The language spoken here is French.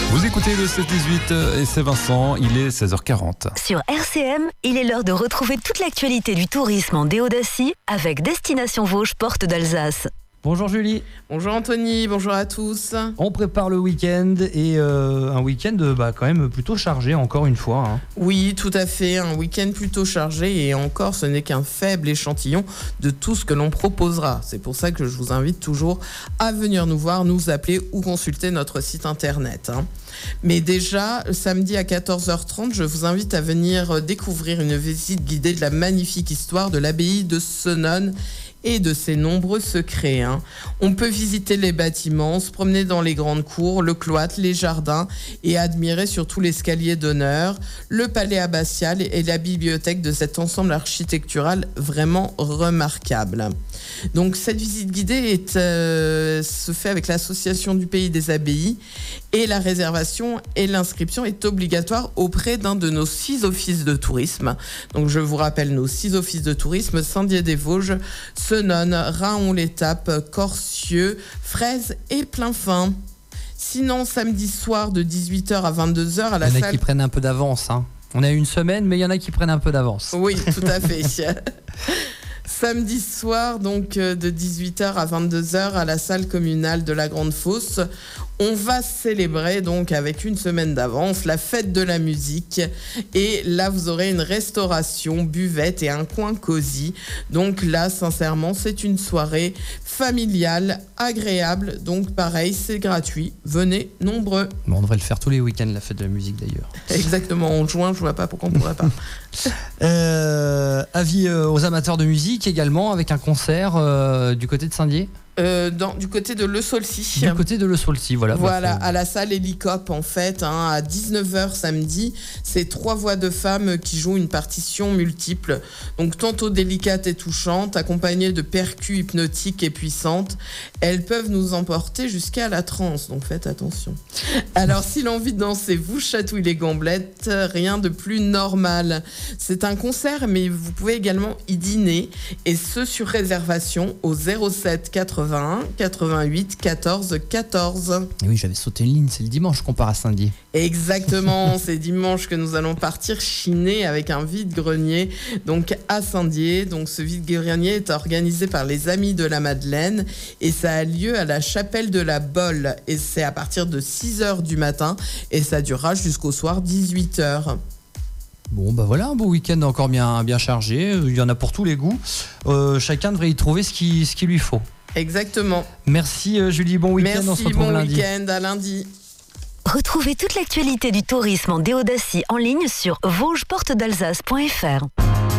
Vous écoutez le 16-18 et c'est Vincent, il est 16h40. Sur RCM, il est l'heure de retrouver toute l'actualité du tourisme en Déodacie avec Destination Vosges, porte d'Alsace. Bonjour Julie. Bonjour Anthony, bonjour à tous. On prépare le week-end et un week-end quand même plutôt chargé encore une fois. Hein. Oui, tout à fait, un week-end plutôt chargé et encore ce n'est qu'un faible échantillon de tout ce que l'on proposera. C'est pour ça que je vous invite toujours à venir nous voir, nous appeler ou consulter notre site internet. Mais déjà, samedi à 14h30, je vous invite à venir découvrir une visite guidée de la magnifique histoire de l'abbaye de Senones et de ses nombreux secrets. On peut visiter les bâtiments, se promener dans les grandes cours, le cloître, les jardins et admirer surtout l'escalier d'honneur, le palais abbatial et la bibliothèque de cet ensemble architectural vraiment remarquable. Donc cette visite guidée se fait avec l'association du Pays des Abbayes et la réservation et l'inscription est obligatoire auprès d'un de nos 6 offices de tourisme. Donc je vous rappelle nos 6 offices de tourisme: Saint-Dié-des-Vosges, Senones, Raon-l'Étape, Corcieux, Fraises et Plainfin. Sinon, samedi soir de 18h à 22h à la salle... Il y en a qui prennent un peu d'avance. Hein. On a une semaine, mais il y en a qui prennent un peu d'avance. Oui, tout à fait. Samedi soir, donc de 18h à 22h à la salle communale de la Grande Fosse. On va célébrer donc avec une semaine d'avance la fête de la musique. Et là, vous aurez une restauration, buvette et un coin cosy. Donc là, sincèrement, c'est une soirée familiale, agréable. Donc pareil, c'est gratuit. Venez nombreux. Bon, on devrait le faire tous les week-ends, la fête de la musique d'ailleurs. Exactement, en juin, je vois pas pourquoi on pourrait pas. Avis aux amateurs de musique également, avec un concert du côté de Saint-Dié. Du côté de Le Saulcy. Du côté de Le Saulcy, voilà. Voilà, à la salle Hélicop en fait, à 19h samedi. C'est 3 voix de femmes qui jouent une partition multiple. Donc tantôt délicate et touchante, accompagnée de percus hypnotiques et puissantes. Elles peuvent nous emporter jusqu'à la transe, donc faites attention. Alors si l'envie de danser vous chatouille les gambelettes, rien de plus normal. C'est un concert, mais vous pouvez également y dîner, et ce sur réservation au 07 81 88 14 14. Et oui, j'avais sauté une ligne, c'est le dimanche qu'on part à Saint-Dié. Exactement, c'est dimanche que nous allons partir chiner avec un vide-grenier donc à Saint-Dié. Donc ce vide-grenier est organisé par les Amis de la Madeleine et ça a lieu à la chapelle de la Bolle et c'est à partir de 6h du matin et ça durera jusqu'au soir 18h. Bon, voilà, un beau week-end encore bien chargé. Il y en a pour tous les goûts. Chacun devrait y trouver ce qu'il lui faut. Exactement. Merci Julie, bon week-end. Merci, on se retrouve lundi. Bon week-end, à lundi. Retrouvez toute l'actualité du tourisme en Déodacie en ligne sur vosgesportedalsace.fr.